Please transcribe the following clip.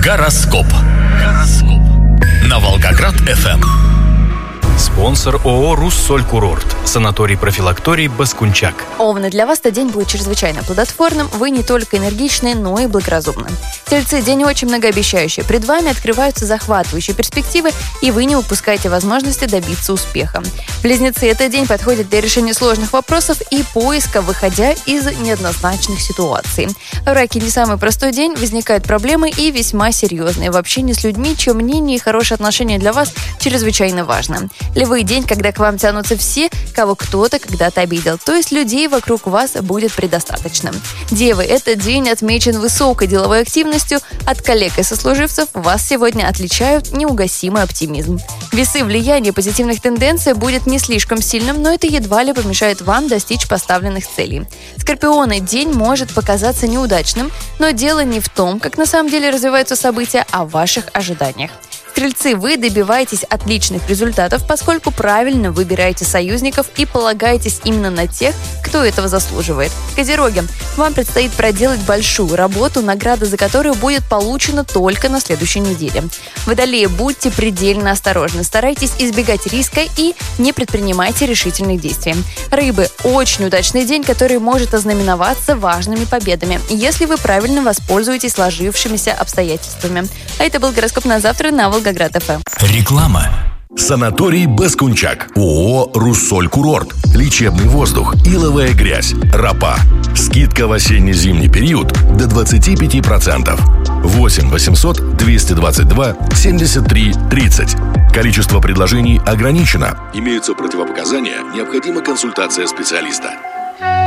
Гороскоп. На Волгоград-ФМ. Спонсор ООО «Руссоль-Курорт». Санаторий-профилакторий «Баскунчак». Овны, для вас этот день будет чрезвычайно плодотворным. Вы не только энергичны, но и благоразумны. Тельцы, день очень многообещающий. Пред вами открываются захватывающие перспективы, и вы не упускаете возможности добиться успеха. Близнецы, этот день подходит для решения сложных вопросов и поиска, выходя из неоднозначных ситуаций. Раки, не самый простой день, возникают проблемы и весьма серьезные в общении с людьми, чье мнение и хорошее отношение для вас чрезвычайно важно. Львы, день, когда к вам тянутся все, кого кто-то когда-то обидел, то есть людей вокруг вас будет предостаточно. Девы, этот день отмечен высокой деловой активностью, от коллег и сослуживцев вас сегодня отличают неугасимый оптимизм. Весы, влияние позитивных тенденций будет не слишком сильным, но это едва ли помешает вам достичь поставленных целей. Скорпионы, день может показаться неудачным, но дело не в том, как на самом деле развиваются события, а в ваших ожиданиях. Стрельцы, вы добиваетесь отличных результатов, поскольку правильно выбираете союзников и полагаетесь именно на тех, кто этого заслуживает. Козероги, вам предстоит проделать большую работу, награда за которую будет получена только на следующей неделе. Водолеи, будьте предельно осторожны, старайтесь избегать риска и не предпринимайте решительных действий. Рыбы, очень удачный день, который может ознаменоваться важными победами, если вы правильно воспользуетесь сложившимися обстоятельствами. А это был гороскоп на завтра на Волгоград-ФМ. Реклама. Санаторий «Баскунчак». ООО «Руссоль-Курорт». Лечебный воздух, иловая грязь, ропа. Скидка в осенне-зимний период до 25%. 8 800 222 73 30. Количество предложений ограничено. Имеются противопоказания, необходима консультация специалиста.